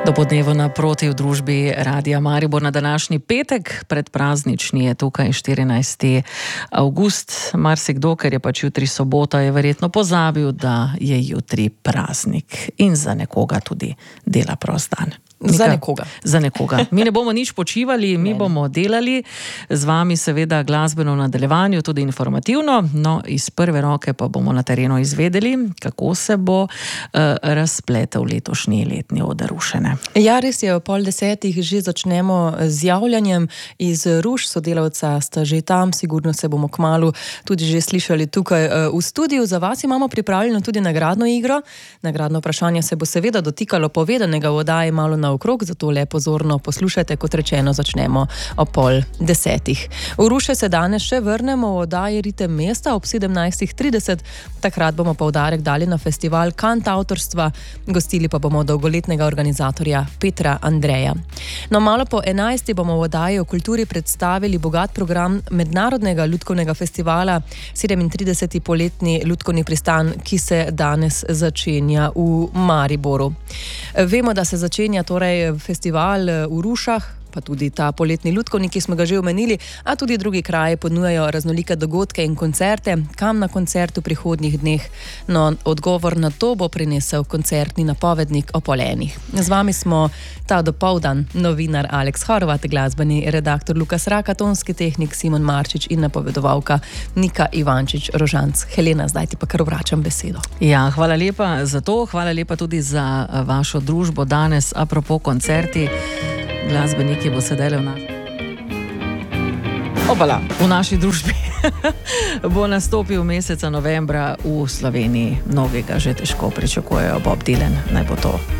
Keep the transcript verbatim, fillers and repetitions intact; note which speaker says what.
Speaker 1: Dopodnevo naproti v družbi Radia Maribor na današnji petek, predpraznični je tukaj štirinajsti avgust. Marsikdo, ker je pač jutri sobota, je verjetno pozabil, da je jutri praznik in za nekoga tudi dela prost dan.
Speaker 2: Nika, za nekoga.
Speaker 1: Za nekoga. Mi ne bomo nič počivali, mi bomo delali. Z vami seveda glasbeno v nadaljevanju, tudi informativno. No, iz prve roke pa bomo na terenu izvedeli, kako se bo uh, razpletel letošnji letni oder Rušene.
Speaker 2: Ja, res je, o pol desetih že začnemo z javljanjem iz Ruš. Sodelavca sta že tam, sigurno se bomo kmalu tudi že slišali tukaj uh, v studiu. Za vas imamo pripravljeno tudi nagradno igro. Nagradno vprašanje se bo seveda dotikalo povedanega v oddaji malo na okrog, zato le pozorno poslušajte, kot rečeno, začnemo o pol desetih. V Ruše se danes še vrnemo v oddaji Ritem mesta ob sedemnajstih trideset, takrat bomo poudarek dali na festival kantavtorstva, gostili pa bomo dolgoletnega organizatorja Petra Andreja. No, malo po enajsti bomo v oddaji o kulturi predstavili bogat program Mednarodnega lutkovnega festivala, sedemintrideseti poletni lutkovni pristan, ki se danes začenja v Mariboru. Vemo, da se začenja torej festival v Rušah, pa tudi ta poletni lutkovnik, ki smo ga že omenili, a tudi drugi kraji ponujajo raznolike dogodke in koncerte. Kam na koncert v prihodnjih dneh? No, odgovor na to bo prinesel koncertni napovednik o pol enih. Z vami smo ta dopoldan novinar Aleks Horvat, glasbeni redaktor Lukas Raka, tonski tehnik Simon Marčič in napovedovalka Nika Ivančič-Rožanc. Helena, zdaj ti pa kar vračam besedo.
Speaker 1: Ja, hvala lepa za to, hvala lepa tudi za vašo družbo danes, apropo koncerti. Glasbeniki bo sedeli v naši... Opala, v naši družbi bo nastopil meseca novembra v Sloveniji. Mnogi ga že težko pričakujejo, Bob Dylan, naj bo to